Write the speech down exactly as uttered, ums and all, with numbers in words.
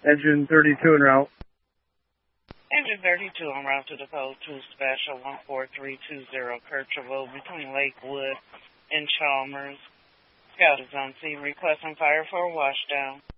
Engine thirty-two en route. Engine thirty-two en route to the code two special one four three two zero Kircher Road between Lakewood and Chalmers. Scout is on scene requesting fire for a washdown.